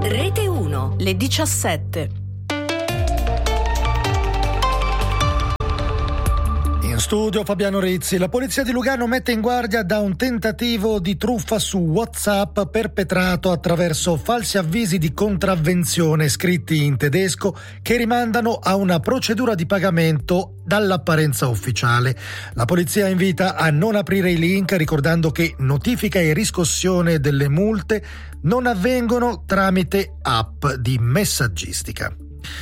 Rete 1, le 17. In studio Fabiano Rizzi. La polizia di Lugano mette in guardia da un tentativo di truffa su WhatsApp perpetrato attraverso falsi avvisi di contravvenzione scritti in tedesco che rimandano a una procedura di pagamento dall'apparenza ufficiale. La polizia invita a non aprire i link, ricordando che notifica e riscossione delle multe non avvengono tramite app di messaggistica.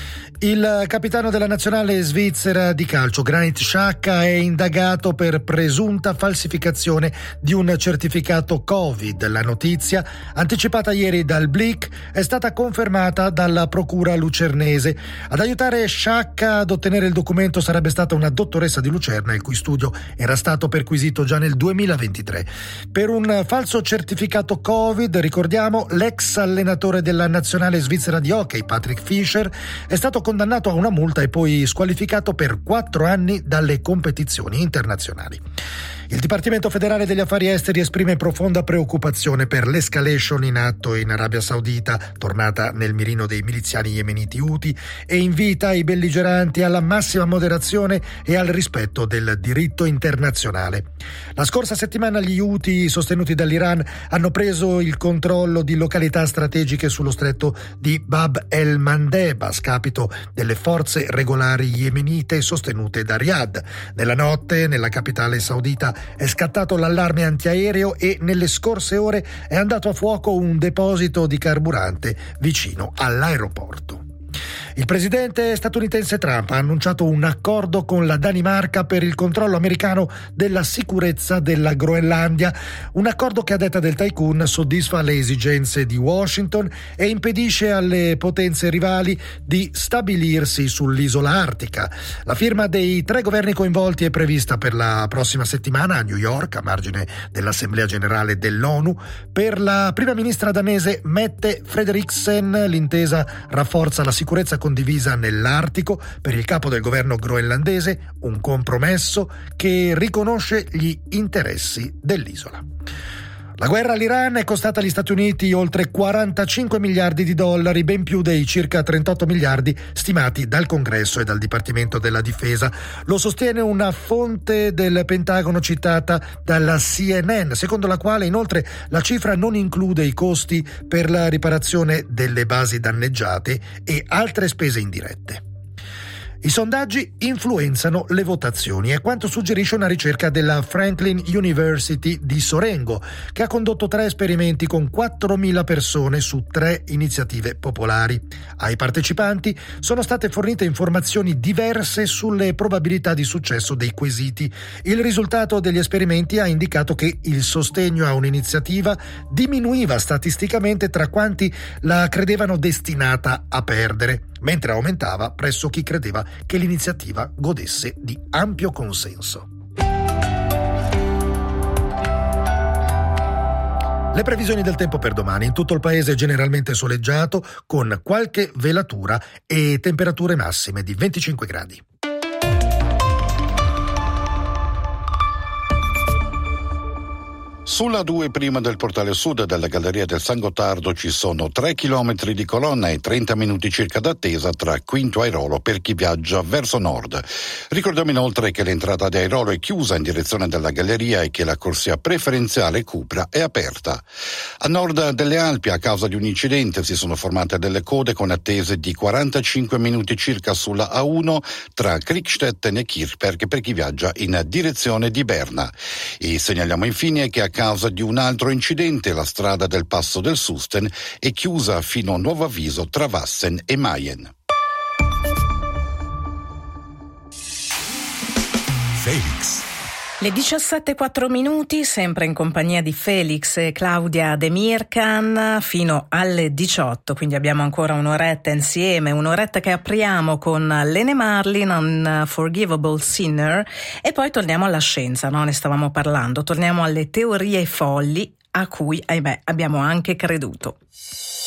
Il capitano della nazionale svizzera di calcio, Granit Xhaka, è indagato per presunta falsificazione di un certificato Covid. La notizia, anticipata ieri dal Blick, è stata confermata dalla procura lucernese. Ad aiutare Xhaka ad ottenere il documento sarebbe stata una dottoressa di Lucerna, il cui studio era stato perquisito già nel 2023. Per un falso certificato Covid, ricordiamo, l'ex allenatore della nazionale svizzera di hockey, Patrick Fischer, è stato condannato a una multa e poi squalificato per 4 anni dalle competizioni internazionali. Il Dipartimento federale degli affari esteri esprime profonda preoccupazione per l'escalation in atto in Arabia Saudita, tornata nel mirino dei miliziani yemeniti Houthi, e invita i belligeranti alla massima moderazione e al rispetto del diritto internazionale. La scorsa settimana gli Houthi, sostenuti dall'Iran, hanno preso il controllo di località strategiche sullo stretto di Bab el-Mandeb a scapito delle forze regolari yemenite sostenute da Riyadh. Nella notte, nella capitale saudita, è scattato l'allarme antiaereo e nelle scorse ore è andato a fuoco un deposito di carburante vicino all'aeroporto. Il presidente statunitense Trump ha annunciato un accordo con la Danimarca per il controllo americano della sicurezza della Groenlandia, un accordo che, a detta del tycoon, soddisfa le esigenze di Washington e impedisce alle potenze rivali di stabilirsi sull'isola artica. La firma dei 3 governi coinvolti è prevista per la prossima settimana a New York, a margine dell'Assemblea Generale dell'ONU. Per la prima ministra danese Mette Frederiksen l'intesa rafforza la sicurezza condivisa nell'Artico. Per il capo del governo groenlandese un compromesso che riconosce gli interessi dell'isola. La guerra all'Iran è costata agli Stati Uniti oltre 45 miliardi di dollari, ben più dei circa 38 miliardi stimati dal Congresso e dal Dipartimento della Difesa. Lo sostiene una fonte del Pentagono citata dalla CNN, secondo la quale inoltre la cifra non include i costi per la riparazione delle basi danneggiate e altre spese indirette. I sondaggi influenzano le votazioni, è quanto suggerisce una ricerca della Franklin University di Sorengo, che ha condotto 3 esperimenti con 4.000 persone su 3 iniziative popolari. Ai partecipanti sono state fornite informazioni diverse sulle probabilità di successo dei quesiti. Il risultato degli esperimenti ha indicato che il sostegno a un'iniziativa diminuiva statisticamente tra quanti la credevano destinata a perdere, mentre aumentava presso chi credeva che l'iniziativa godesse di ampio consenso. Le previsioni del tempo per domani: in tutto il paese generalmente soleggiato, con qualche velatura e temperature massime di 25 gradi. Sulla 2 prima del portale sud della Galleria del San Gottardo ci sono 3 chilometri di colonna e 30 minuti circa d'attesa tra Quinto Airolo per chi viaggia verso nord. Ricordiamo inoltre che l'entrata di Airolo è chiusa in direzione della Galleria e che la corsia preferenziale Cupra è aperta. A nord delle Alpi, a causa di un incidente, si sono formate delle code con attese di 45 minuti circa sulla A1 tra Kriegstetten e Kirchberg per chi viaggia in direzione di Berna. E segnaliamo infine che a causa di un altro incidente la strada del Passo del Susten è chiusa fino a nuovo avviso tra Vassen e Mayen. Felix. Le 17:04, sempre in compagnia di Felix e Claudia Demirkan fino alle 18, quindi abbiamo ancora un'oretta insieme, un'oretta che apriamo con Lene Marlin, Unforgivable Sinner, e poi torniamo alla scienza, no? Ne stavamo parlando, torniamo alle teorie folli a cui, ahimè, abbiamo anche creduto.